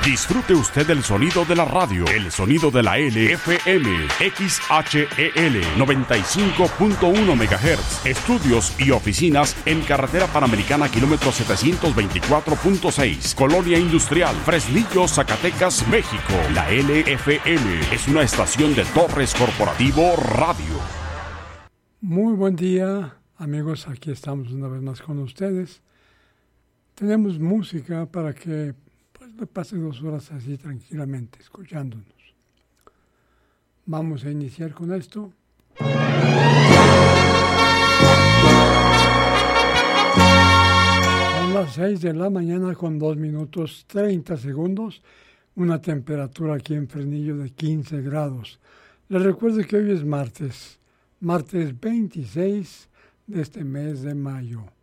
Disfrute usted el sonido de la radio, el sonido de la LFM, XHEL 95.1 MHz. Estudios y oficinas en Carretera Panamericana, kilómetro 724.6, Colonia Industrial, Fresnillo, Zacatecas, México. La LFM es una estación de Torres Corporativo Radio. Muy buen día, amigos. Aquí estamos una vez más con ustedes. Tenemos música para que le pasen 2 horas así tranquilamente, escuchándonos. Vamos a iniciar con esto. Son las 6 de la mañana con 2 minutos 30 segundos. Una temperatura aquí en Fresnillo de 15 grados. Les recuerdo que hoy es martes 26 de este mes de mayo.